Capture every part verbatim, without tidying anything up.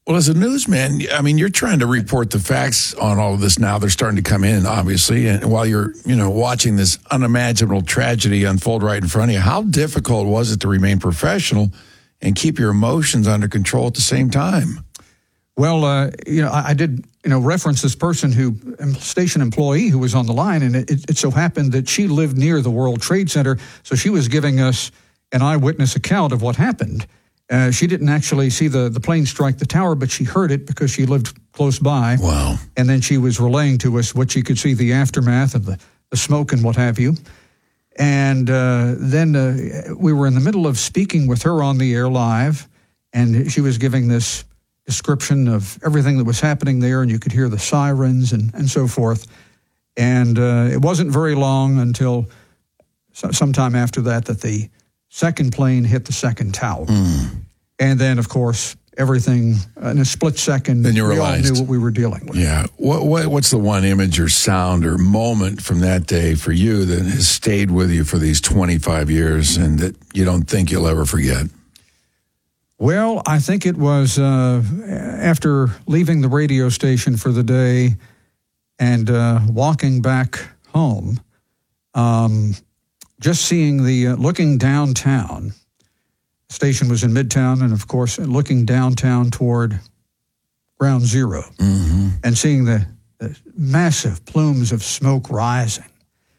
Well, as a newsman, I mean, you're trying to report the facts on all of this now. They're starting to come in, obviously, and while you're, you know, watching this unimaginable tragedy unfold right in front of you, how difficult was it to remain professional and keep your emotions under control at the same time? Well, uh, you know, I, I did, you know, reference this person who, station employee who was on the line, and it, it so happened that she lived near the World Trade Center, so she was giving us an eyewitness account of what happened. Uh, she didn't actually see the, the plane strike the tower, but she heard it because she lived close by. Wow. And then she was relaying to us what she could see, the aftermath of the, the smoke and what have you. And uh, then uh, we were in the middle of speaking with her on the air live, and she was giving this description of everything that was happening there, and you could hear the sirens and, and so forth. And uh, it wasn't very long until so, sometime after that that the second plane hit the second tower. Mm. And then, of course, everything in a split second, then you we realized. all knew what we were dealing with. Yeah. What, what What's the one image or sound or moment from that day for you that has stayed with you for these twenty-five years and that you don't think you'll ever forget? Well, I think it was uh, after leaving the radio station for the day and uh, walking back home, um, just seeing the, uh, looking downtown. The station was in Midtown, and of course, looking downtown toward Ground Zero, mm-hmm. and seeing the, the massive plumes of smoke rising.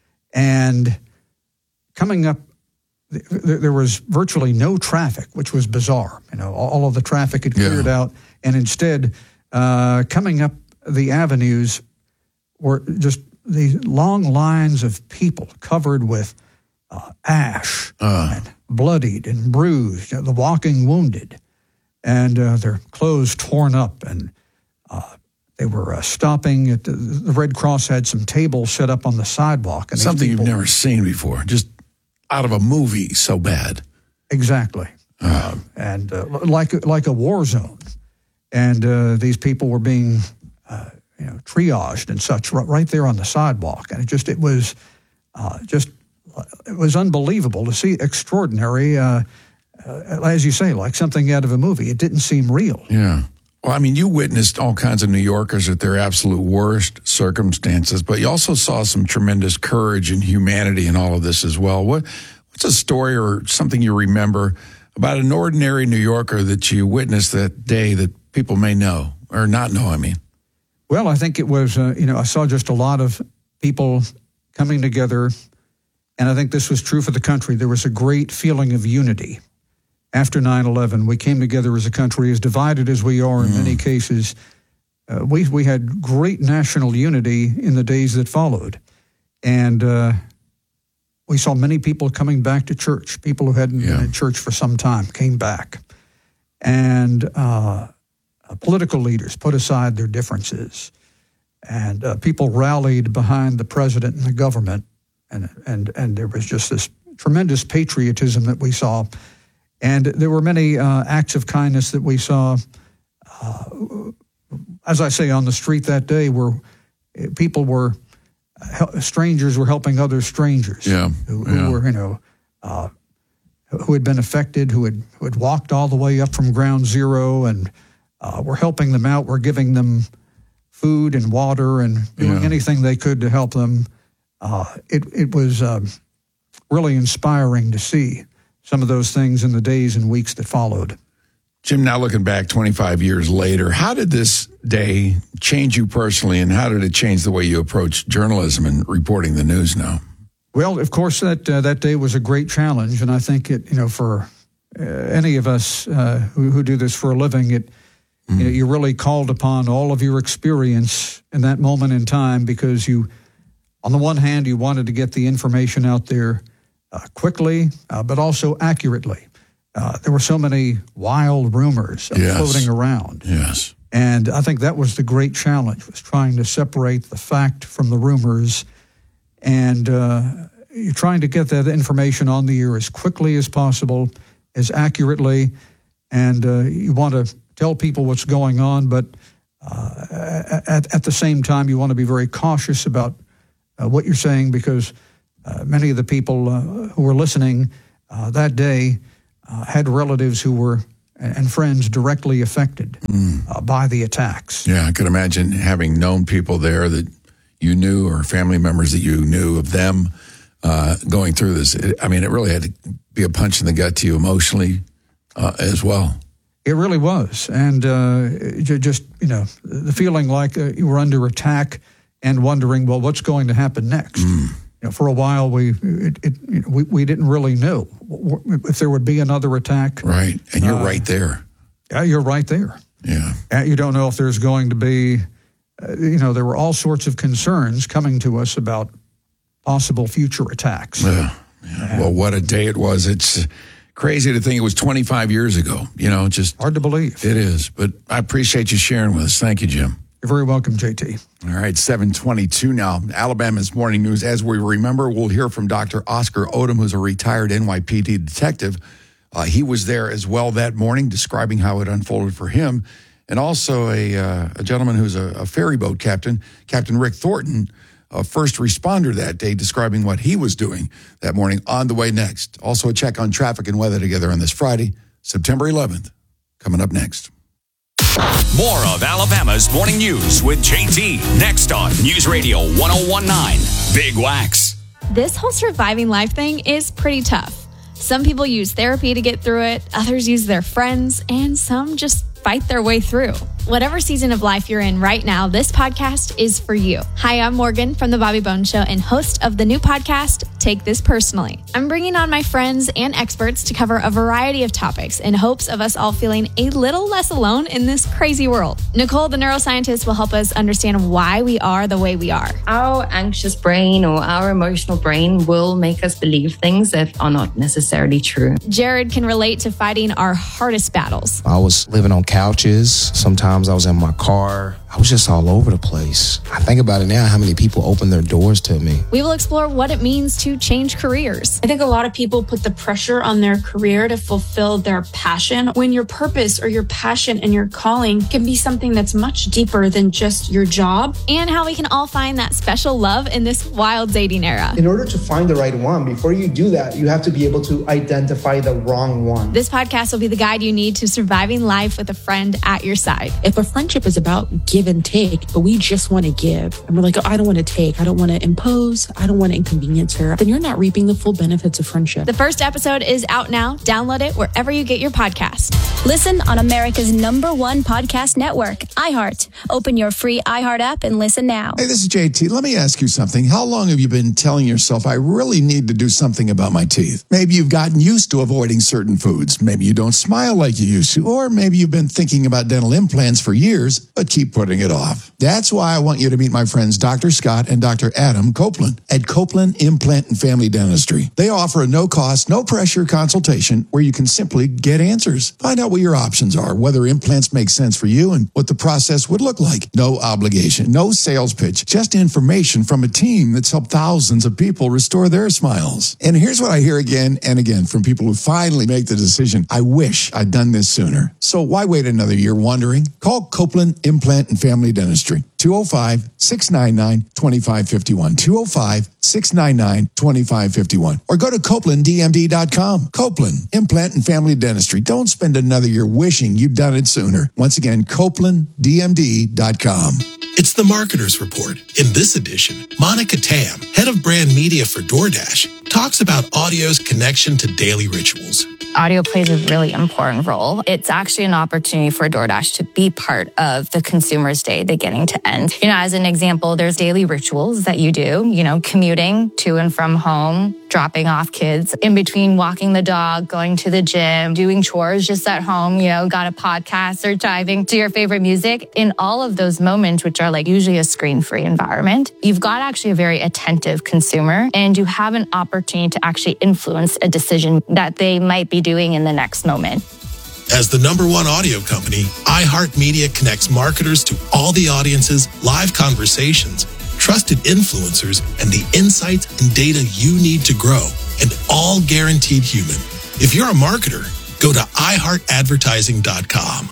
And coming up, th- there was virtually no traffic, which was bizarre. You know, all of the traffic had cleared yeah. out, and instead, uh, coming up the avenues were just these long lines of people covered with Uh, ash, uh. and bloodied and bruised, you know, the walking wounded, and uh, their clothes torn up, and uh, they were uh, stopping at the, the Red Cross had some tables set up on the sidewalk. And something people, you've never seen before, just out of a movie, so bad. Exactly, uh. Uh, and uh, like like a war zone, and uh, these people were being uh, you know triaged and such right, right there on the sidewalk, and it just it was uh, just. It was unbelievable to see, extraordinary, uh, uh, as you say, like something out of a movie. It didn't seem real. Yeah. Well, I mean, you witnessed all kinds of New Yorkers at their absolute worst circumstances, but you also saw some tremendous courage and humanity in all of this as well. What, what's a story or something you remember about an ordinary New Yorker that you witnessed that day that people may know or not know, I mean? Well, I think it was, uh, you know, I saw just a lot of people coming together. And I think this was true for the country. There was a great feeling of unity. After nine eleven, we came together as a country, as divided as we are in mm. many cases. Uh, we we had great national unity in the days that followed. And uh, we saw many people coming back to church. People who hadn't yeah. been in church for some time came back. And uh, political leaders put aside their differences. And uh, people rallied behind the president and the government. And and and there was just this tremendous patriotism that we saw. And there were many uh, acts of kindness that we saw, uh, as I say, on the street that day, where people were, strangers were helping other strangers. Yeah, who, yeah. who were, you know, uh, who had been affected, who had, who had walked all the way up from Ground Zero, and uh, were helping them out. We're giving them food and water and doing yeah. anything they could to help them. Uh, it it was um, really inspiring to see some of those things in the days and weeks that followed. Jim, now looking back twenty-five years later, how did this day change you personally, and how did it change the way you approach journalism and reporting the news now? Well, of course, that uh, that day was a great challenge, and I think it, you know, for uh, any of us uh, who, who do this for a living, it mm. you know, you really called upon all of your experience in that moment in time, because you. On the one hand, you wanted to get the information out there uh, quickly, uh, but also accurately. Uh, there were so many wild rumors uh, yes. floating around. Yes. And I think that was the great challenge, was trying to separate the fact from the rumors. And uh, you're trying to get that information on the air as quickly as possible, as accurately. And uh, you want to tell people what's going on, but uh, at, at the same time, you want to be very cautious about Uh, what you're saying, because uh, many of the people uh, who were listening uh, that day uh, had relatives who were and friends directly affected mm. uh, by the attacks. Yeah, I could imagine having known people there that you knew or family members that you knew of them uh, going through this. It, I mean, it really had to be a punch in the gut to you emotionally uh, as well. It really was. And uh, just, you know, the feeling like uh, you were under attack and wondering, well, what's going to happen next? Mm. You know, for a while, we it, it, you know, we, we didn't really know if there would be another attack. Right, and you're uh, right there. Yeah, you're right there. Yeah. And you don't know if there's going to be, uh, you know, there were all sorts of concerns coming to us about possible future attacks. Yeah. yeah. Well, what a day it was. It's crazy to think it was twenty-five years ago. You know, just hard to believe. It is, but I appreciate you sharing with us. Thank you, Jim. You're very welcome, J T. All right, seven twenty-two now. Alabama's Morning News. As we remember, we'll hear from Doctor Oscar Odom, who's a retired N Y P D detective. Uh, he was there as well that morning, describing how it unfolded for him. And also a, uh, a gentleman who's a, a ferry boat captain, Captain Rick Thornton, a first responder that day, describing what he was doing that morning. On the way next. Also a check on traffic and weather together on this Friday, September eleventh, coming up next. More of Alabama's Morning News with J T next on News Radio one oh one point nine Big Wax. This whole surviving life thing is pretty tough. Some people use therapy to get through it, others use their friends, and some just fight their way through. Whatever season of life you're in right now, this podcast is for you. Hi, I'm Morgan from The Bobby Bones Show and host of the new podcast, Take This Personally. I'm bringing on my friends and experts to cover a variety of topics in hopes of us all feeling a little less alone in this crazy world. Nicole, the neuroscientist, will help us understand why we are the way we are. Our anxious brain or our emotional brain will make us believe things that are not necessarily true. Jared can relate to fighting our hardest battles. I was living on couches. Sometimes I was in my car. I was just all over the place. I think about it now, how many people opened their doors to me. We will explore what it means to change careers. I think a lot of people put the pressure on their career to fulfill their passion, when your purpose or your passion and your calling can be something that's much deeper than just your job. And how we can all find that special love in this wild dating era. In order to find the right one, before you do that, you have to be able to identify the wrong one. This podcast will be the guide you need to surviving life with a friend at your side. If a friendship is about give and take, but we just want to give, and we're like, oh, I don't want to take, I don't want to impose, I don't want to inconvenience her, then you're not reaping the full benefits of friendship. The first episode is out now. Download it wherever you get your podcast. Listen on America's number one podcast network, iHeart. Open your free iHeart app and listen now. Hey, this is J T. Let me ask you something. How long have you been telling yourself, I really need to do something about my teeth? Maybe you've gotten used to avoiding certain foods. Maybe you don't smile like you used to. Or maybe you've been thinking about dental implants for years, but keep putting it off. That's why I want you to meet my friends Doctor Scott and Doctor Adam Copeland at Copeland Implant and Family Dentistry. They offer a no-cost, no-pressure consultation where you can simply get answers. Find out what your options are, whether implants make sense for you, and what the process would look like. No obligation, no sales pitch, just information from a team that's helped thousands of people restore their smiles. And here's what I hear again and again from people who finally make the decision, I wish I'd done this sooner. So why wait another year wondering? Call Copeland Implant and Family Dentistry. two oh five, six nine nine, two five five one. two oh five, six nine nine, two five five one. Or go to Copeland D M D dot com. Copeland Implant and Family Dentistry. Don't spend another year wishing you'd done it sooner. Once again, Copeland D M D dot com. It's the Marketer's Report. In this edition, Monica Tam, head of brand media for DoorDash, talks about audio's connection to daily rituals. Audio plays a really important role. It's actually an opportunity for DoorDash to be part of the consumer's day beginning to end. You know, as an example, there's daily rituals that you do, you know, commuting to and from home, dropping off kids, in between walking the dog, going to the gym, doing chores just at home, you know, got a podcast or driving to your favorite music. In all of those moments, which are like usually a screen-free environment, you've got actually a very attentive consumer, and you have an opportunity to actually influence a decision that they might be doing in the next moment. As the number one audio company, iHeartMedia connects marketers to all the audiences, live conversations, trusted influencers, and the insights and data you need to grow, and all guaranteed human. If you're a marketer, go to i heart advertising dot com.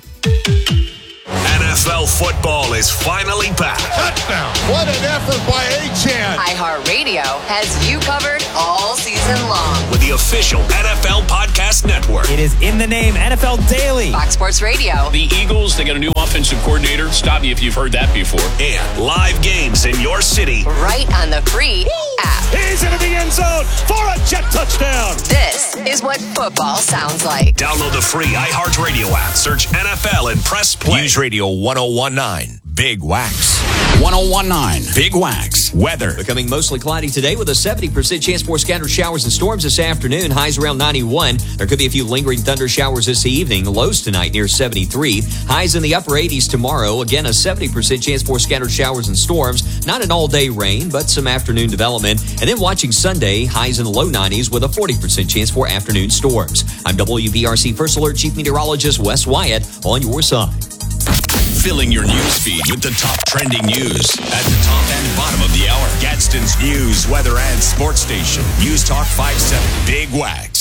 N F L football is finally back. Touchdown. What an effort by Achane. iHeartRadio has you covered all season long. With the official N F L Podcast Network. It is in the name, N F L Daily. Fox Sports Radio. The Eagles, they got a new offensive coordinator. Stop me if you've heard that before. And live games in your city. Right on the free app. He's into the end zone for a jet touchdown. This is what football sounds like. Download the free iHeartRadio app. Search N F L and press play. News Radio one oh one nine. Big Wax. one oh one nine. Big Wax. Weather. Becoming mostly cloudy today with a seventy percent chance for scattered showers and storms this afternoon. Highs around ninety-one. There could be a few lingering thunder showers this evening. Lows tonight near seventy-three. Highs in the upper eighties tomorrow. Again, a seventy percent chance for scattered showers and storms. Not an all-day rain, but some afternoon development. And then watching Sunday, highs in the low nineties with a forty percent chance for afternoon storms. I'm W B R C First Alert Chief Meteorologist Wes Wyatt on your side. Filling your news feed with the top trending news at the top and bottom of the hour. Gadsden's news, weather, and sports station. News Talk five seven. Big Wax.